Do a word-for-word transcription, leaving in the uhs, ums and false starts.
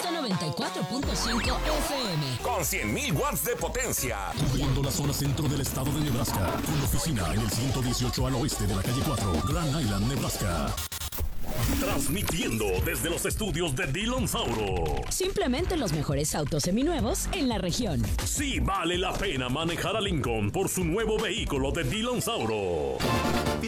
Exa noventa y cuatro punto cinco F M. Con cien mil watts de potencia. Cubriendo la zona centro del estado de Nebraska. Con oficina en el ciento dieciocho al oeste de la calle cuatro, Grand Island, Nebraska. Transmitiendo desde los estudios de Dillon Sauro. Simplemente los mejores autos seminuevos en la región. Sí vale la pena manejar a Lincoln por su nuevo vehículo de Dillon Sauro.